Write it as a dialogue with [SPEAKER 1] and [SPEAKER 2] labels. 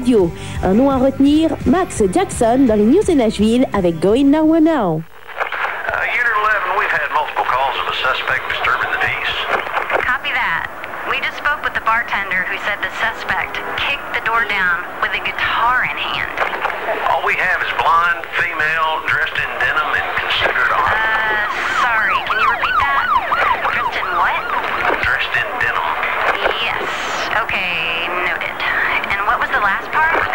[SPEAKER 1] studio. Un nom à retenir, Max Jackson dans les News de Nashville avec Going Nowhere Now.
[SPEAKER 2] Unit 11, we've had multiple calls of a suspect disturbing the peace.
[SPEAKER 3] Copy that. We just spoke with the bartender who said the suspect kicked the door down with a guitar in hand.
[SPEAKER 2] All we have is blonde, female, dressed in denim, and considered armed.
[SPEAKER 3] Sorry, can you repeat that? Dressed in what?
[SPEAKER 2] Dressed in denim.
[SPEAKER 3] Yes. Okay, noted. And what was the last part?